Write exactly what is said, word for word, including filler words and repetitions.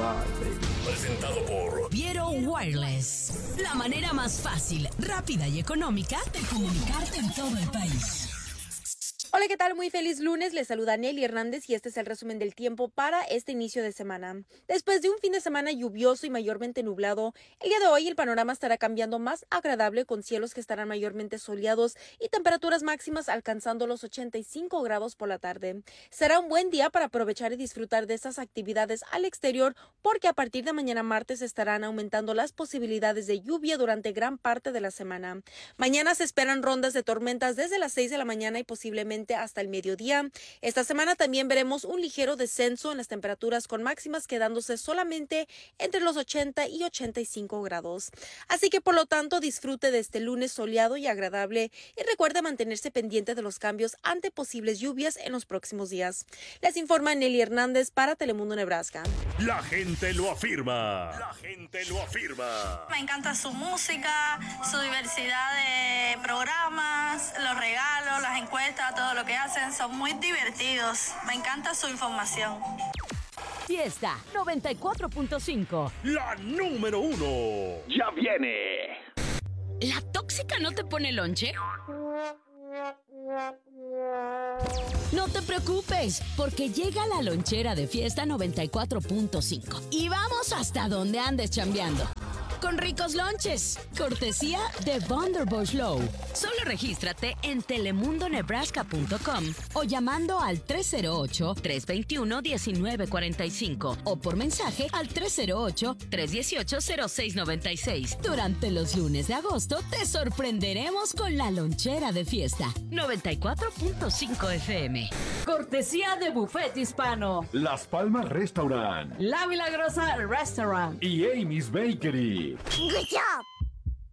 Presentado por Viero Wireless. La manera más fácil, rápida y económica de comunicarte en todo el país. Hola, ¿qué tal? Muy feliz lunes. Les saluda Nelly Hernández y este es el resumen del tiempo para este inicio de semana. Después de un fin de semana lluvioso y mayormente nublado, el día de hoy el panorama estará cambiando más agradable con cielos que estarán mayormente soleados y temperaturas máximas alcanzando los ochenta y cinco grados por la tarde. Será un buen día para aprovechar y disfrutar de estas actividades al exterior porque a partir de mañana martes estarán aumentando las posibilidades de lluvia durante gran parte de la semana. Mañana se esperan rondas de tormentas desde las seis de la mañana y posiblemente hasta el mediodía. Esta semana también veremos un ligero descenso en las temperaturas con máximas quedándose solamente entre los ochenta y ochenta y cinco grados. Así que por lo tanto disfrute de este lunes soleado y agradable y recuerde mantenerse pendiente de los cambios ante posibles lluvias en los próximos días. Les informa Nelly Hernández para Telemundo Nebraska. La gente lo afirma. La gente lo afirma. Me encanta su música, su diversidad de programas, los regalos, las encuestas, todo lo que hacen, son muy divertidos. Me encanta su información. Fiesta noventa y cuatro punto cinco. La número uno. Ya viene. ¿La tóxica no te pone lonche? No te preocupes, porque llega la lonchera de Fiesta noventa y cuatro punto cinco. Y vamos hasta donde andes chambeando. Con ricos lonches, cortesía de Vanderbush Low. Solo regístrate en telemundo nebraska punto com o llamando al tres cero ocho, tres dos uno, uno nueve cuatro cinco o por mensaje al tres cero ocho, tres uno ocho, cero seis nueve seis. Durante los lunes de agosto te sorprenderemos con la lonchera de Fiesta noventa y cuatro punto cinco F M. Cortesía de Buffet Hispano, Las Palmas Restaurant La Milagrosa Restaurant y Amy's Bakery. Good job.